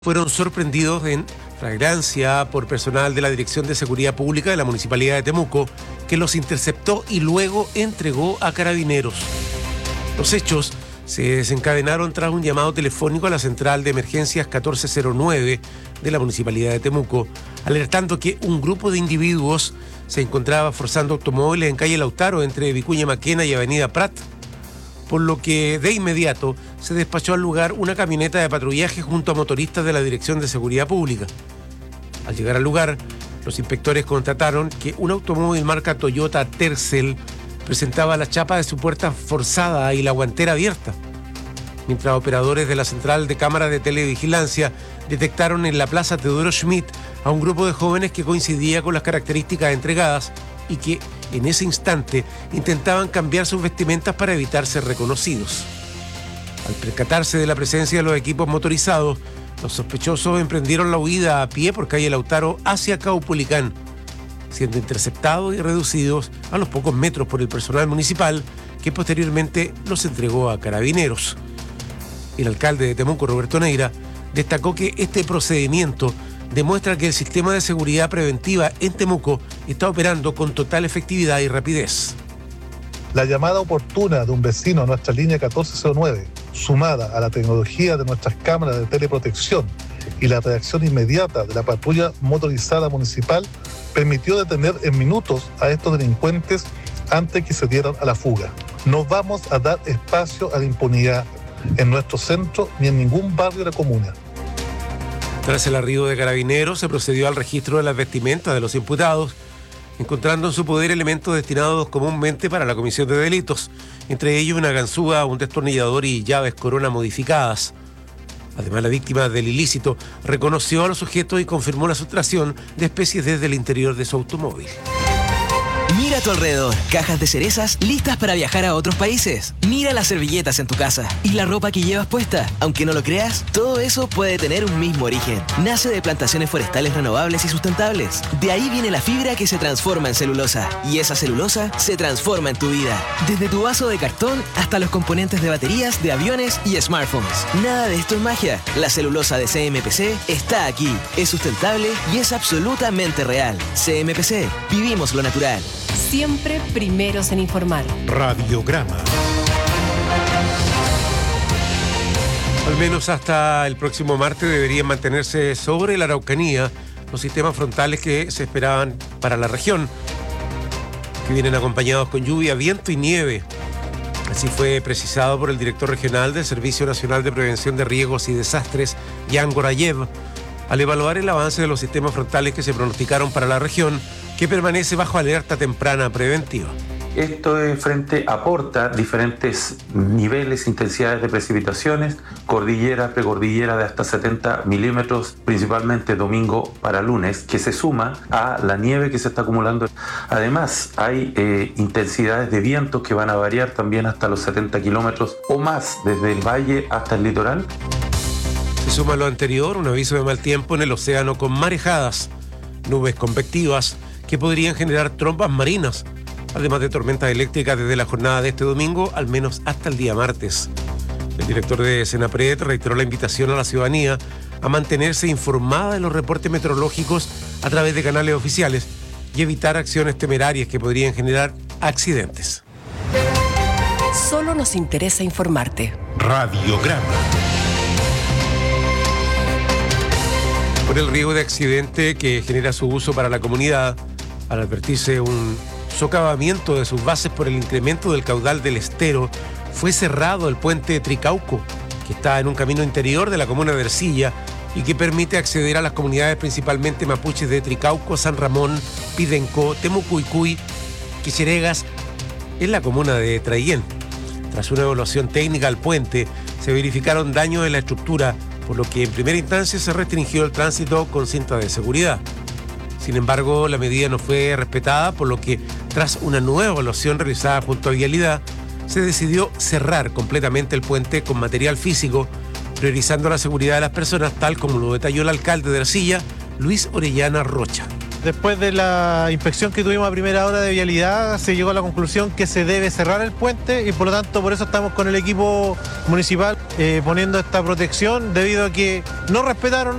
fueron sorprendidos en flagrancia por personal de la Dirección de Seguridad Pública de la Municipalidad de Temuco, que los interceptó y luego entregó a Carabineros. Los hechos se desencadenaron tras un llamado telefónico a la central de emergencias 1409 de la Municipalidad de Temuco, alertando que un grupo de individuos se encontraba forzando automóviles en calle Lautaro entre Vicuña Maquena y Avenida Prat, por lo que de inmediato se despachó al lugar una camioneta de patrullaje junto a motoristas de la Dirección de Seguridad Pública. Al llegar al lugar, los inspectores constataron que un automóvil marca Toyota Tercel presentaba la chapa de su puerta forzada y la guantera abierta, mientras operadores de la central de cámaras de televigilancia detectaron en la plaza Teodoro Schmidt a un grupo de jóvenes que coincidía con las características entregadas y que en ese instante intentaban cambiar sus vestimentas para evitar ser reconocidos. Al percatarse de la presencia de los equipos motorizados, los sospechosos emprendieron la huida a pie por calle Lautaro hacia Caupolicán, siendo interceptados y reducidos a los pocos metros por el personal municipal, que posteriormente los entregó a Carabineros. El alcalde de Temuco, Roberto Neira, destacó que este procedimiento demuestra que el sistema de seguridad preventiva en Temuco está operando con total efectividad y rapidez. La llamada oportuna de un vecino a nuestra línea 1409, sumada a la tecnología de nuestras cámaras de teleprotección y la reacción inmediata de la patrulla motorizada municipal, permitió detener en minutos a estos delincuentes antes que se dieran a la fuga. No vamos a dar espacio a la impunidad en nuestro centro ni en ningún barrio de la comuna. Tras el arribo de Carabineros, se procedió al registro de las vestimentas de los imputados, encontrando en su poder elementos destinados comúnmente para la comisión de delitos, entre ellos una ganzúa, un destornillador y llaves corona modificadas. Además, la víctima del ilícito reconoció a los sujetos y confirmó la sustracción de especies desde el interior de su automóvil. Mira a tu alrededor, cajas de cerezas listas para viajar a otros países. Mira las servilletas en tu casa y la ropa que llevas puesta. Aunque no lo creas, todo eso puede tener un mismo origen. Nace de plantaciones forestales renovables y sustentables. De ahí viene la fibra que se transforma en celulosa. Y esa celulosa se transforma en tu vida. Desde tu vaso de cartón hasta los componentes de baterías, de aviones y smartphones. Nada de esto es magia. La celulosa de CMPC está aquí. Es sustentable y es absolutamente real. CMPC, vivimos lo natural. Siempre primeros en informar. Radiograma. Al menos hasta el próximo martes deberían mantenerse sobre la Araucanía los sistemas frontales que se esperaban para la región, que vienen acompañados con lluvia, viento y nieve. Así fue precisado por el director regional del Servicio Nacional de Prevención de Riesgos y Desastres, Jan Gorayev, al evaluar el avance de los sistemas frontales que se pronosticaron para la región, que permanece bajo alerta temprana preventiva. Este frente aporta diferentes niveles, intensidades de precipitaciones, cordillera, precordillera de hasta 70 milímetros, principalmente domingo para lunes, que se suma a la nieve que se está acumulando. Además, hay intensidades de vientos que van a variar también hasta los 70 kilómetros o más, desde el valle hasta el litoral. Se suma a lo anterior un aviso de mal tiempo en el océano con marejadas, nubes convectivas que podrían generar trompas marinas, además de tormentas eléctricas desde la jornada de este domingo, al menos hasta el día martes. El director de Senapred reiteró la invitación a la ciudadanía a mantenerse informada de los reportes meteorológicos a través de canales oficiales y evitar acciones temerarias que podrían generar accidentes. Solo nos interesa informarte. Radiograma. Por el riesgo de accidente que genera su uso para la comunidad, al advertirse un socavamiento de sus bases por el incremento del caudal del estero, fue cerrado el puente Tricauco, que está en un camino interior de la comuna de Ercilla y que permite acceder a las comunidades principalmente mapuches de Tricauco, San Ramón, Pidenco, Temucuicuy, Quicheregas, en la comuna de Traillén. Tras una evaluación técnica al puente, se verificaron daños en la estructura, por lo que en primera instancia se restringió el tránsito con cinta de seguridad. Sin embargo, la medida no fue respetada, por lo que, tras una nueva evaluación realizada junto a Vialidad, se decidió cerrar completamente el puente con material físico, priorizando la seguridad de las personas, tal como lo detalló el alcalde de Ercilla, Luis Orellana Rocha. Después de la inspección que tuvimos a primera hora de vialidad, se llegó a la conclusión que se debe cerrar el puente y por lo tanto por eso estamos con el equipo municipal poniendo esta protección debido a que no respetaron